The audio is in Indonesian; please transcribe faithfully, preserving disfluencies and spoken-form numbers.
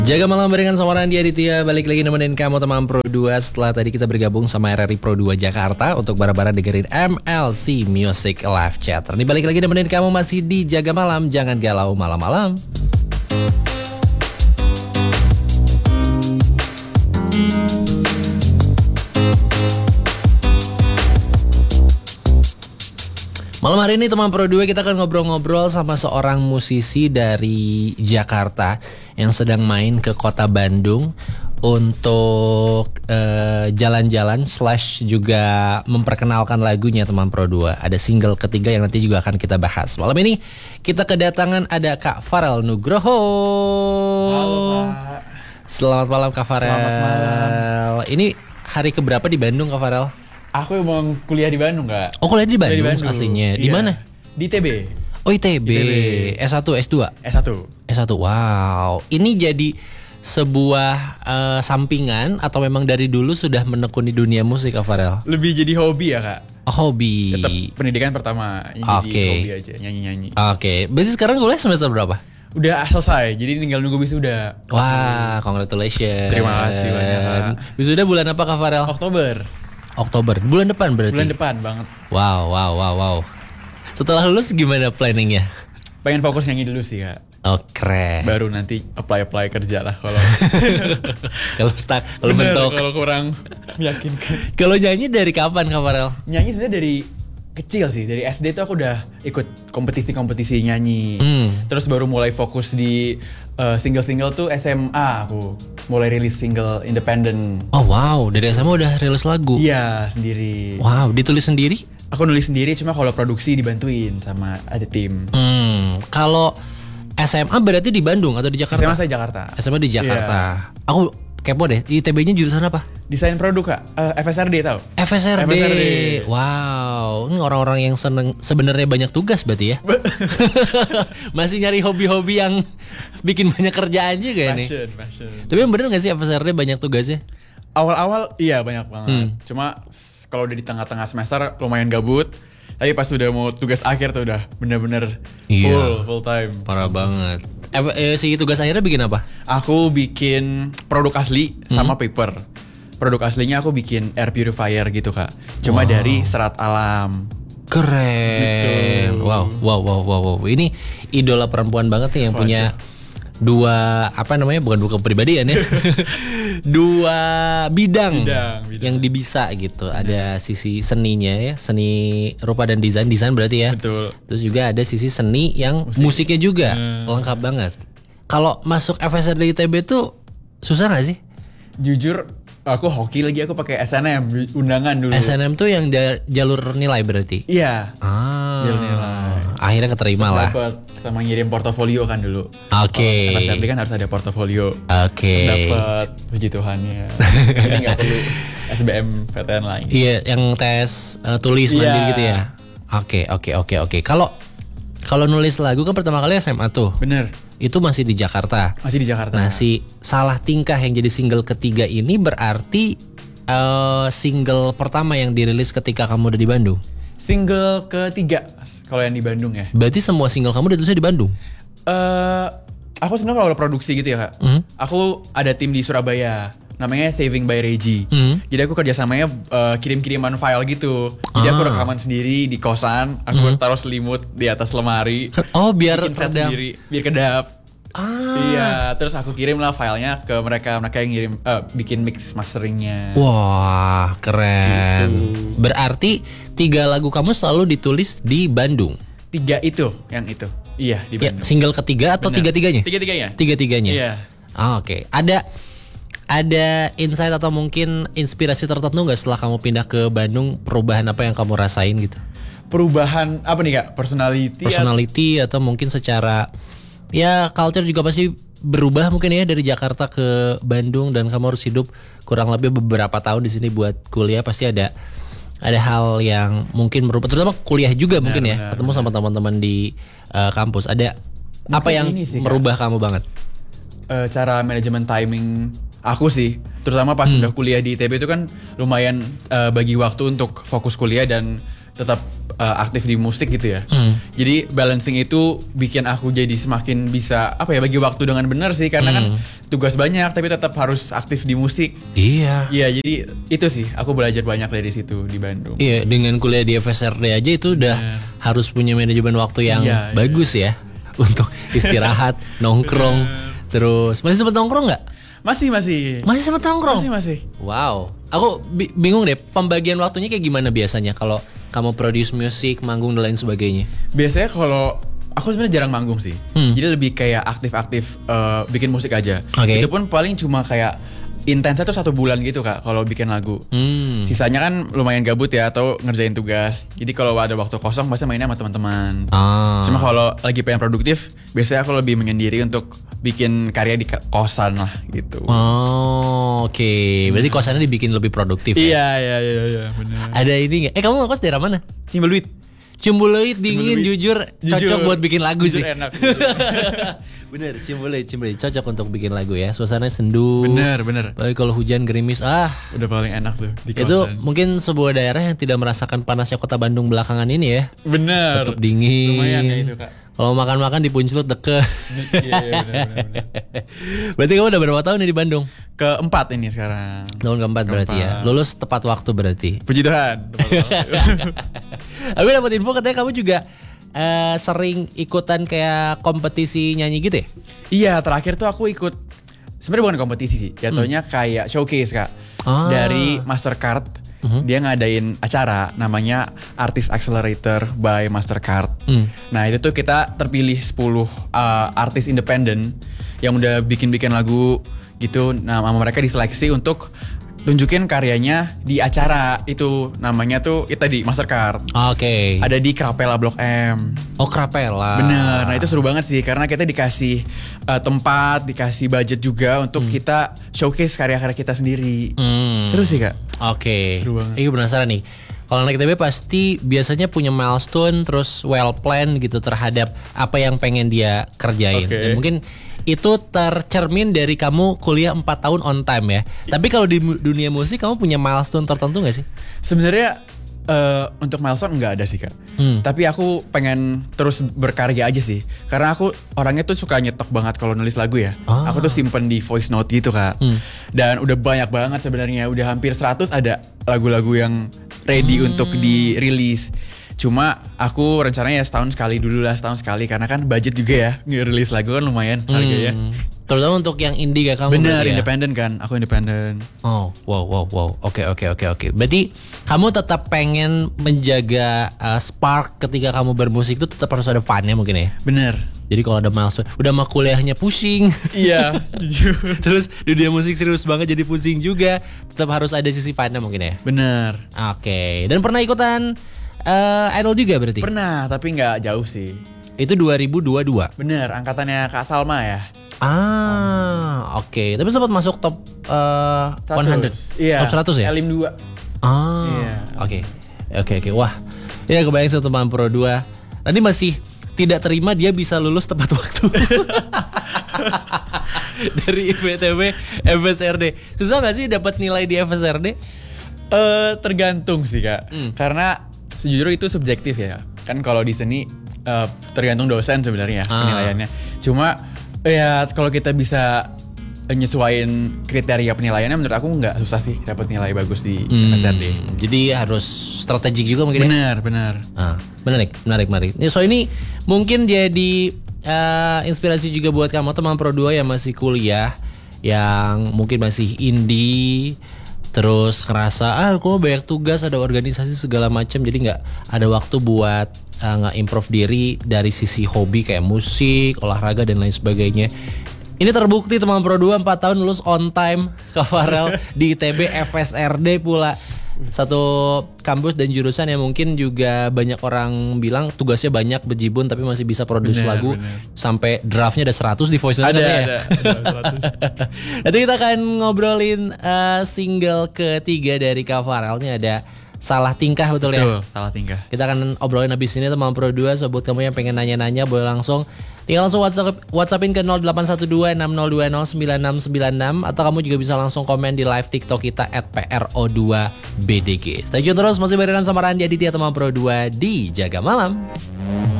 Jaga malam barengan sama Randy Aditya. Balik lagi nemenin kamu teman Pro dua. Setelah tadi kita bergabung sama R R I Pro dua Jakarta untuk bareng-bareng dengerin M L C Music Live Chat. Ini balik lagi nemenin kamu masih di Jaga Malam. Jangan galau malam-malam. Malam hari ini teman Pro dua kita akan ngobrol-ngobrol sama seorang musisi dari Jakarta yang sedang main ke kota Bandung untuk uh, jalan-jalan slash juga memperkenalkan lagunya teman Pro dua. Ada single ketiga yang nanti juga akan kita bahas. Malam ini kita kedatangan ada Kak Farel Nugroho. Halo Kak. Selamat malam Kak Farel. Selamat malam. Ini hari keberapa di Bandung Kak Farel? Aku emang kuliah di Bandung, Kak. Oh, kuliah di Bandung, di Bandung. aslinya. Di Iya. mana? Di I T B. Oh, I T B. I T B. S satu, S dua. S satu. S satu. Wow. Ini jadi sebuah uh, sampingan atau memang dari dulu sudah menekuni dunia musik, Kak Farel? Lebih jadi hobi ya, Kak. Oh, hobi. Tetap pendidikan pertama, jadi Oke. hobi aja, nyanyi-nyanyi. Oke. Berarti sekarang kuliah semester berapa? Udah selesai, jadi tinggal nunggu wisuda. Wah, congratulations. Terima kasih banyak, Kak. Wisuda bulan apa, Kak Farel? Oktober. Oktober. Bulan depan berarti? Bulan depan banget. Wow, wow, wow, wow. Setelah lulus gimana planningnya? Pengen fokus nyanyi dulu sih, Kak. Oh, keren. Baru nanti apply-apply kerja lah kalau Kalau stuck, kalau Bener, mentok. kalau kurang meyakinkan. Kalau nyanyi dari kapan, Kak Farel? Nyanyi sebenarnya dari kecil sih, dari S D tuh aku udah ikut kompetisi-kompetisi nyanyi. Hmm. Terus baru mulai fokus di uh, single-single tuh S M A aku mulai rilis single independent. Oh wow, dari S M A udah rilis lagu? Iya, sendiri. Wow, ditulis sendiri? Aku nulis sendiri, cuma kalau produksi dibantuin sama ada tim. Hmm, kalau S M A berarti di Bandung atau di Jakarta? S M A saya Jakarta. S M A di Jakarta. Aku kepo deh, I T B-nya jurusan apa? Desain produk, Kak. Uh, F S R D tahu? F S R D. F S R D. Wow, ini orang-orang yang seneng sebenarnya banyak tugas berarti ya. Masih nyari hobi-hobi yang bikin banyak kerjaan juga nih. Passion, passion. Tapi yang bener gak sih F S R D banyak tugasnya? Awal-awal iya banyak banget. Hmm. Cuma s- kalau udah di tengah-tengah semester lumayan gabut. Tapi pas udah mau tugas akhir tuh udah bener-bener Iya. full, full time. Parah banget. Eh, eh, si tugas akhirnya bikin apa? Aku bikin produk asli sama paper. Produk aslinya aku bikin air purifier gitu, Kak. Cuma Wow. dari serat alam. Keren. Gitu. Wow, wow, wow, wow, wow. Ini idola perempuan banget nih yang punya dua apa namanya? Bukan dua kepribadian ya. dua bidang, Bidang, bidang. yang dibisa gitu. Ada sisi seninya ya, seni rupa dan desain, desain berarti ya. Betul. Terus juga ada sisi seni yang musiknya juga. Hmm. Lengkap banget. Kalau masuk F S R D I T B tuh susah gak sih? Jujur aku hoki lagi, aku pakai S N M undangan dulu. S N M tuh yang ja- jalur nilai berarti? Iya. Ah, Jalur nilai. akhirnya keterima lah. Dapat sama ngirim portofolio kan dulu. Oke. F S R D kan harus ada portofolio. Oke. Dapat, puji Tuhannya. Jadi nggak perlu S B M P T N lain. Iya, yang tes uh, tulis Iya. mandiri gitu ya. Oke, oke, oke, oke. Kalau kalau nulis lagu kan pertama kali S M A tuh. Bener. Itu masih di Jakarta. Masih di Jakarta. Nah, si Salah Tingkah yang jadi single ketiga ini berarti uh, single pertama yang dirilis ketika kamu udah di Bandung. Single ketiga kalau yang di Bandung ya. Berarti semua single kamu ditulisnya di Bandung. Eh, aku sebenarnya kalau produksi gitu ya, Kak. Hmm. Aku ada tim di Surabaya. Namanya Saving by Regi. Hmm. Jadi aku kerjasamanya eh, kirim-kiriman file gitu. Jadi aku Ah. rekaman sendiri di kosan. Aku taruh selimut di atas lemari. Oh, biar Bikin set redam. sendiri, biar kedap. Ah. Iya, terus aku kirim lah filenya ke mereka. Mereka yang ngirim, eh, bikin mix masteringnya. Wah, keren. Gitu. Berarti tiga lagu kamu selalu ditulis di Bandung. Tiga itu, yang itu. Iya, di Ya, Bandung. single ketiga atau Bener. tiga-tiganya? Tiga-tiganya. Tiga-tiganya. Iya. Ah, Oke, ada ada insight atau mungkin inspirasi tertentu nggak setelah kamu pindah ke Bandung? Perubahan apa yang kamu rasain gitu? Perubahan apa nih, Kak? Personality. Personality atau mungkin secara ya culture juga pasti berubah mungkin ya dari Jakarta ke Bandung dan kamu harus hidup kurang lebih beberapa tahun di sini buat kuliah, pasti ada ada hal yang mungkin merubah, terutama kuliah juga mungkin ya, benar, ketemu sama teman-teman di uh, kampus. Ada apa Mungkin yang ini sih, Kak. merubah kamu banget? Eh, cara manajemen timing aku sih, terutama pas Hmm. udah kuliah di I T B itu kan lumayan eh, bagi waktu untuk fokus kuliah dan tetap uh, aktif di musik gitu ya. Hmm. Jadi balancing itu bikin aku jadi semakin bisa apa ya bagi waktu dengan benar sih karena kan tugas banyak tapi tetap harus aktif di musik. Iya. Iya, jadi itu sih aku belajar banyak dari situ di Bandung. Iya, dengan kuliah di F S R D aja itu udah harus punya manajemen waktu yang Iya, bagus ya untuk istirahat, nongkrong. Terus masih sempat nongkrong nggak? Masih masih. Masih sempat nongkrong? Masih masih. Wow, aku bi- bingung deh pembagian waktunya kayak gimana biasanya kalau kamu produce musik, manggung dan lain sebagainya. Biasanya kalau aku sebenarnya jarang manggung sih. Hmm. Jadi lebih kayak aktif-aktif uh, bikin musik aja. Oke. Itu pun paling cuma kayak intensnya tuh satu bulan gitu Kak kalau bikin lagu. Hmm. Sisanya kan lumayan gabut ya atau ngerjain tugas. Jadi kalau ada waktu kosong pasti mainnya sama teman-teman. Ah. Cuma kalau lagi pengen produktif, biasanya aku lebih menyendiri untuk bikin karya di ka- kosan lah gitu. Oh, oke. Okay. Berarti kosannya dibikin lebih produktif. Ya? Iya iya iya iya benar. Ada ini nggak? Eh kamu ngekos daerah mana? Cimbeluit. Cimbuloid dingin, Cimbeluit. jujur, cocok Jujur. buat bikin lagu Jujur sih. enak. Bener, Cimbuloid, Cimbuloid cocok untuk bikin lagu ya. Suasananya sendu. Bener bener. Tapi kalau hujan gerimis, ah Udah paling enak tuh di kosan. itu mungkin sebuah daerah yang tidak merasakan panasnya kota Bandung belakangan ini ya. bener. Tetap dingin. Lumayan ya itu Kak. Kalau makan-makan di Puncelut deket. Iya iya bener bener. bener. Berarti kamu udah berapa tahun nih di Bandung? Keempat ini sekarang. Tahun keempat berarti ya. Keempat. Lulus tepat waktu berarti. Puji Tuhan. Aku dapat info katanya kamu juga eh, sering ikutan kayak kompetisi nyanyi gitu ya? Iya, terakhir tuh aku ikut sebenarnya bukan kompetisi sih, jatuhnya kayak showcase Kak. Ah. Dari Mastercard. Dia ngadain acara namanya Artist Accelerator by Mastercard. Hmm. Nah, itu tuh kita terpilih sepuluh uh, artis independen yang udah bikin-bikin lagu gitu. Nah, sama mereka diseleksi untuk tunjukin karyanya di acara itu namanya tuh itu tadi Mastercard. Oke. Ada di Krapela Blok M. Oh Krapela. Bener, nah itu seru banget sih karena kita dikasih uh, tempat, dikasih budget juga untuk kita showcase karya-karya kita sendiri. Hmm. Seru sih Kak. Oke. Seru banget. Iya penasaran nih. Kalau anak I T B pasti biasanya punya milestone terus well plan gitu terhadap apa yang pengen dia kerjain. Oke. Dan mungkin itu tercermin dari kamu kuliah empat tahun on time ya. Tapi kalau di mu- dunia musik kamu punya milestone tertentu gak sih? Sebenarnya uh, untuk milestone nggak ada sih Kak. Hmm. Tapi aku pengen terus berkarya aja sih. Karena aku orangnya tuh suka nyetok banget kalau nulis lagu ya. Ah. Aku tuh simpen di voice note gitu Kak. Hmm. Dan udah banyak banget sebenarnya. Udah hampir seratus ada lagu-lagu yang ready Hmm. untuk dirilis. Cuma aku rencananya ya setahun sekali dulu lah, setahun sekali. Karena kan budget juga ya, ngerilis lagu kan lumayan harganya. Hmm. Terutama untuk yang indie kayak kamu. Bener, berarti ya? independen kan, aku independen. Oh, wow, wow, wow. Oke, oke, oke, oke. Berarti kamu tetap pengen menjaga uh, spark ketika kamu bermusik itu tetap harus ada fun-nya mungkin ya. Bener. Jadi kalau ada milestone, udah mah kuliahnya pusing. Iya, jujur. Terus dunia musik serius banget jadi pusing juga. Tetap harus ada sisi fun-nya mungkin ya. Bener. Oke. Dan pernah ikutan uh, idol juga berarti? Pernah, tapi nggak jauh sih. Itu dua ribu dua puluh dua. Bener, angkatannya Kak Salma ya. Ah, oke. Tapi sempat masuk top uh, seratus. Iya. Top seratus ya? Elim dua. Ah, Iya. oke, oke, oke. Wah, ya kebayang satu teman Pro dua. Nanti masih tidak terima dia bisa lulus tepat waktu. Dari I P T B F S R D. Susah gak sih dapat nilai di F S R D? Eh, tergantung sih Kak. Hmm. Karena sejujurnya itu subjektif ya. Kan kalau di seni eh, tergantung dosen sebenarnya Ah. penilaiannya. Cuma ya kalau kita bisa nyesuaiin kriteria penilaiannya menurut aku nggak susah sih dapat nilai bagus di F S R D. Hmm, jadi harus strategik juga mungkin ya? Benar, benar. Ah, menarik, menarik, menarik. Nih, so ini mungkin jadi eh, inspirasi juga buat kamu teman Pro dua yang masih kuliah, yang mungkin masih indie, terus ngerasa ah kok banyak tugas, ada organisasi segala macam, jadi nggak ada waktu buat uh, nge-improve diri dari sisi hobi kayak musik, olahraga dan lain sebagainya. Ini terbukti teman Pro dua empat tahun lulus on time, Kak Farel di I T B F S R D pula. Satu kampus dan jurusan yang mungkin juga banyak orang bilang tugasnya banyak bejibun tapi masih bisa produce Bener, lagu bener. sampai draftnya ada seratus di voice note Ada, katanya ya. ada, ada seratus. Nanti kita akan ngobrolin uh, single ketiga dari Kak Farel. Ini ada Salah Tingkah, betul ya? Betul, salah tingkah. Kita akan obrolin habis ini teman Pro dua. So buat kamu yang pengen nanya-nanya boleh langsung Tinggal langsung WhatsApp, WhatsAppin ke nol delapan satu dua enam nol dua nol sembilan enam sembilan enam atau kamu juga bisa langsung komen di live TikTok kita at P R O dua B D G. Stay tune terus, masih barengan sama Randy Aditya teman Pro dua di Jaga Malam.